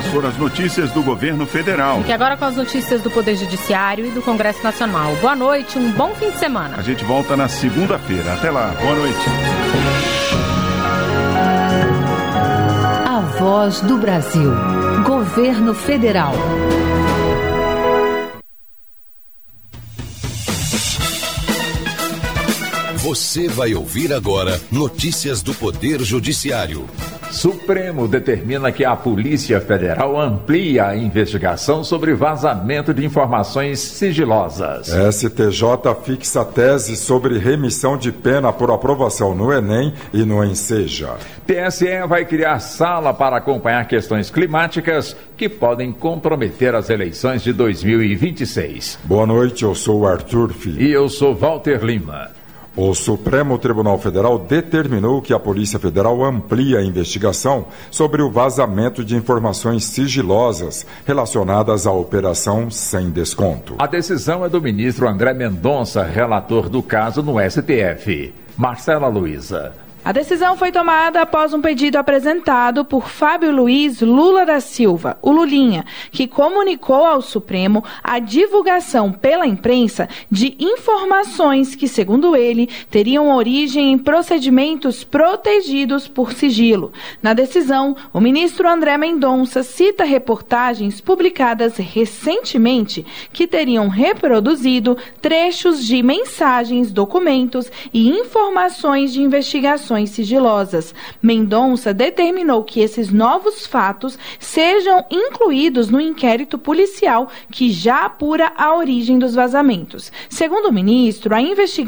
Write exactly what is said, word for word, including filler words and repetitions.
foram as notícias do governo federal. E agora com as notícias do Poder Judiciário e do Congresso Nacional. Boa noite, um bom fim de semana. A gente volta na segunda-feira. Até lá. Boa noite. A Voz do Brasil. Governo Federal. Você vai ouvir agora notícias do Poder Judiciário. Supremo determina que a Polícia Federal amplia a investigação sobre vazamento de informações sigilosas. S T J fixa tese sobre remissão de pena por aprovação no Enem e no Enseja. T S E vai criar sala para acompanhar questões climáticas que podem comprometer as eleições de dois mil e vinte e seis. Boa noite, eu sou o Arthur Filho. E eu sou Walter Lima. O Supremo Tribunal Federal determinou que a Polícia Federal amplie a investigação sobre o vazamento de informações sigilosas relacionadas à Operação Sem Desconto. A decisão é do ministro André Mendonça, relator do caso no S T F. Marcela Luiza. A decisão foi tomada após um pedido apresentado por Fábio Luiz Lula da Silva, o Lulinha, que comunicou ao Supremo a divulgação pela imprensa de informações que, segundo ele, teriam origem em procedimentos protegidos por sigilo. Na decisão, o ministro André Mendonça cita reportagens publicadas recentemente que teriam reproduzido trechos de mensagens, documentos e informações de investigações sigilosas. Mendonça determinou que esses novos fatos sejam incluídos no inquérito policial que já apura a origem dos vazamentos. Segundo o ministro, a investigação